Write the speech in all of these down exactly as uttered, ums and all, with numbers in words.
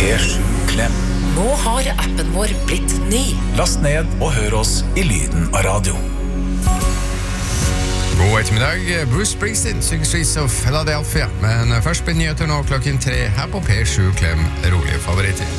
P sju Klem. Nå har appen vår blitt ny. Last ned og hør oss i lyden av radio. God ettermiddag. Bruce Springsteen synger Streets of Philadelphia. Men først blir nyheter nå klokken tre her på P sju Klem, rolige favoritter.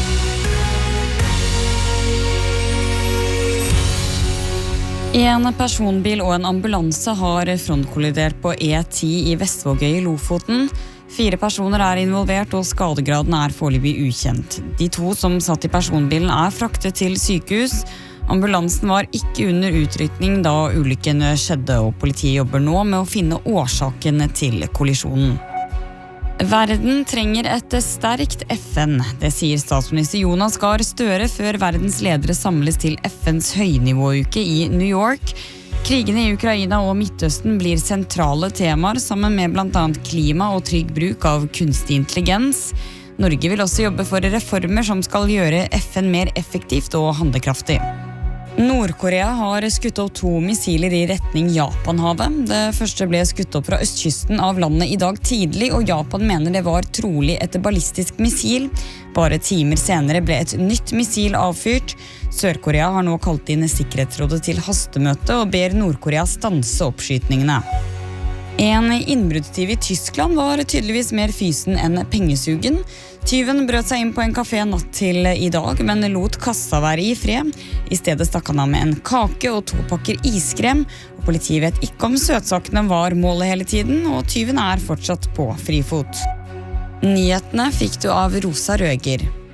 En personbil og en ambulanse har frontkollidert på E ti i Vestvågøy i Lofoten. Fire personer er involvert, og skadegraden er foreløpig ukjent. De to som satt i personbilen er fraktet til sykehus. Ambulansen var ikke under utrykning da ulykken skjedde, og politiet jobber nå med å finne årsaken til kollisjonen. Verden trenger et sterkt F N, det sier statsminister Jonas Gahr Støre før verdens ledere samles til F N's høynivåuke i New York. Krigene i Ukraina og Midtøsten blir sentrale temaer sammen med blant annet klima og trygg bruk av kunstig intelligens. Norge vil også jobbe for reformer som skal gjøre F N mer effektivt og handlekraftig. Nord-Korea har skutt opp to missiler i retning Japanhavet. Det første ble skutt opp fra østkysten av landet i dag tidlig, og Japan mener det var trolig et ballistisk missil. Bare timer senere ble et nytt missil avfyrt. Sør-Korea har nå kalt inn Sikkerhetsrådet til hastemøte og ber Nord-Korea stanse oppskytningene. En innbruddstyv i Tyskland var tydeligvis mer fysen enn pengesugen. Tyven brøt seg inn på en kafé natt til i dag, men lot kassa være i fred. I stedet stakk han av med en kake og to pakker iskrem. Og politiet vet ikke om søtsakene var målet hele tiden, og tyven er fortsatt på frifot. Nyhetene fikk du av Rosa Røger.